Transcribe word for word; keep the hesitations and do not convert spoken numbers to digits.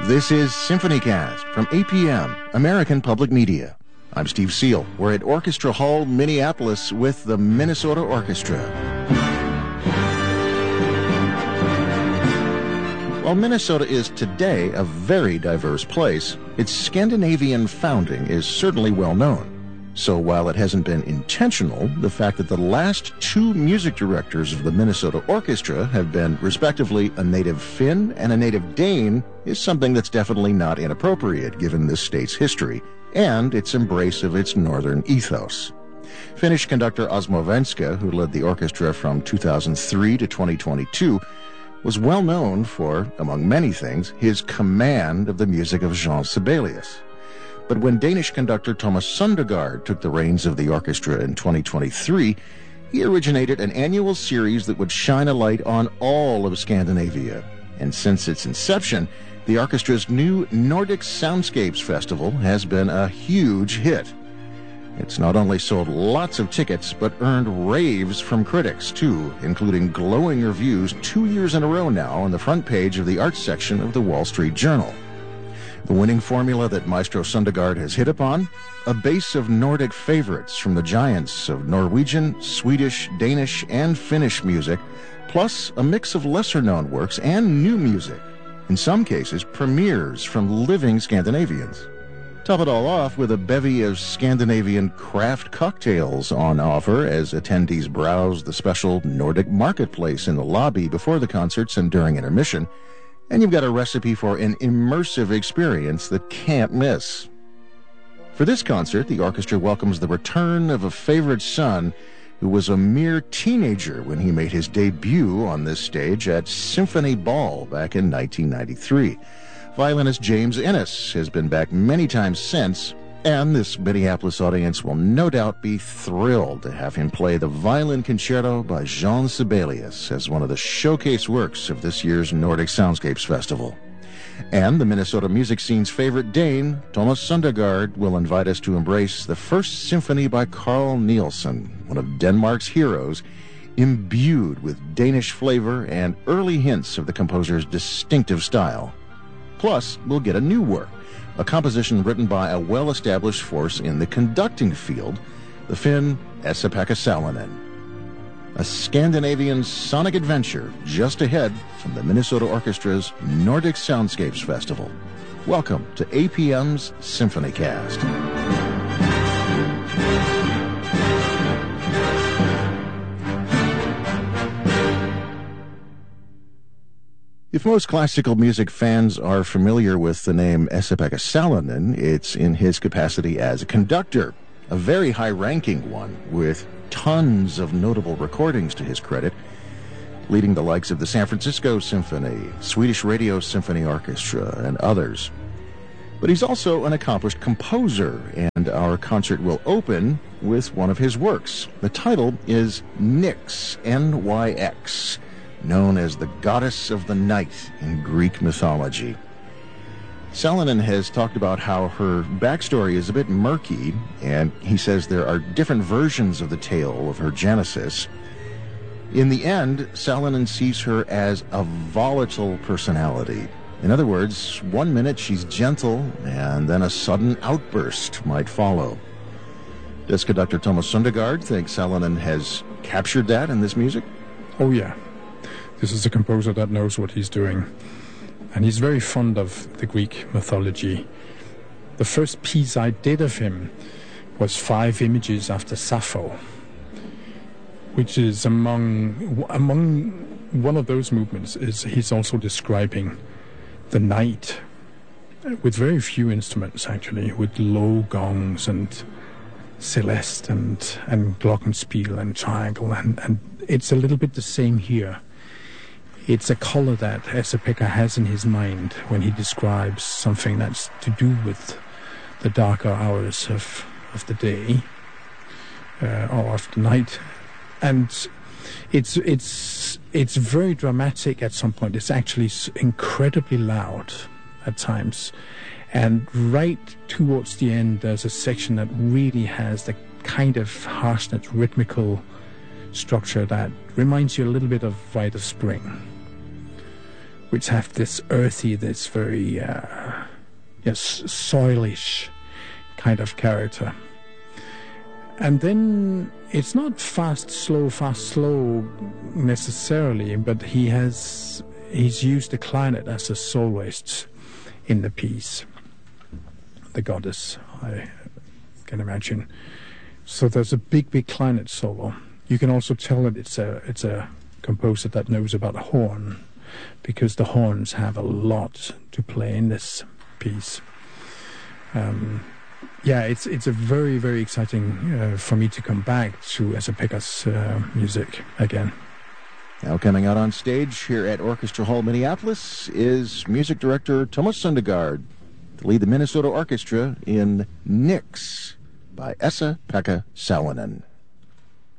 This is SymphonyCast from A P M, American Public Media. I'm Steve Seal. We're at Orchestra Hall, Minneapolis with the Minnesota Orchestra. While Minnesota is today a very diverse place, its Scandinavian founding is certainly well known. So while it hasn't been intentional, the fact that the last two music directors of the Minnesota Orchestra have been respectively a native Finn and a native Dane is something that's definitely not inappropriate given this state's history and its embrace of its northern ethos. Finnish conductor Osmo Venska, who led the orchestra from two thousand three to twenty twenty-two, was well known for, among many things, his command of the music of Jean Sibelius. But when Danish conductor Thomas Sundergaard took the reins of the orchestra in twenty twenty-three, he originated an annual series that would shine a light on all of Scandinavia. And since its inception, the orchestra's new Nordic Soundscapes Festival has been a huge hit. It's not only sold lots of tickets, but earned raves from critics, too, including glowing reviews two years in a row now on the front page of the arts section of the Wall Street Journal. The winning formula that Maestro Sundergaard has hit upon? A base of Nordic favorites from the giants of Norwegian, Swedish, Danish, and Finnish music, plus a mix of lesser-known works and new music. In some cases, premieres from living Scandinavians. Top it all off with a bevy of Scandinavian craft cocktails on offer as attendees browse the special Nordic marketplace in the lobby before the concerts and during intermission. And you've got a recipe for an immersive experience that can't miss. For this concert, the orchestra welcomes the return of a favorite son who was a mere teenager when he made his debut on this stage at Symphony Ball back in nineteen ninety-three. Violinist James Innes has been back many times since, and this Minneapolis audience will no doubt be thrilled to have him play the Violin Concerto by Jean Sibelius as one of the showcase works of this year's Nordic Soundscapes Festival. And the Minnesota music scene's favorite Dane, Thomas Sundergaard, will invite us to embrace the first symphony by Carl Nielsen, one of Denmark's heroes, imbued with Danish flavor and early hints of the composer's distinctive style. Plus, we'll get a new work, a composition written by a well-established force in the conducting field, the Finn Esa-Pekka Salonen. A Scandinavian sonic adventure just ahead from the Minnesota Orchestra's Nordic Soundscapes Festival. Welcome to A P M's SymphonyCast. If most classical music fans are familiar with the name Esa-Pekka Salonen, it's in his capacity as a conductor, a very high-ranking one, with tons of notable recordings to his credit, leading the likes of the San Francisco Symphony, Swedish Radio Symphony Orchestra, and others. But he's also an accomplished composer, and our concert will open with one of his works. The title is Nyx, N Y X, known as the goddess of the night in Greek mythology. Salonen has talked about how her backstory is a bit murky, and he says there are different versions of the tale of her genesis. In the end, Salonen sees her as a volatile personality. In other words, one minute she's gentle, and then a sudden outburst might follow. Does conductor Thomas Sundergaard think Salonen has captured that in this music? Oh, yeah. This is a composer that knows what he's doing. And he's very fond of the Greek mythology. The first piece I did of him was Five Images After Sappho, which is among among one of those movements is he's also describing the night with very few instruments, actually, with low gongs and celeste and, and glockenspiel and triangle. And, and it's a little bit the same here. It's a color that Esa-Pekka has in his mind when he describes something that's to do with the darker hours of, of the day uh, or of the night. And it's it's it's very dramatic at some point. It's actually incredibly loud at times. And right towards the end, there's a section that really has the kind of harshness, rhythmical structure that reminds you a little bit of Rite of Spring. which have this earthy, this very uh, yes, soilish kind of character. And then it's not fast, slow, fast, slow necessarily, but he has he's used the clarinet as a soloist in the piece, the goddess, I can imagine. So there's a big, big clarinet solo. You can also tell that it's a it's a composer that knows about horn, because the horns have a lot to play in this piece. Um, yeah, it's it's a very, very exciting uh, for me to come back to Esa-Pekka's uh, music again. Now coming out on stage here at Orchestra Hall, Minneapolis, is music director Thomas Sundergaard to lead the Minnesota Orchestra in Nix by Esa-Pekka Salonen.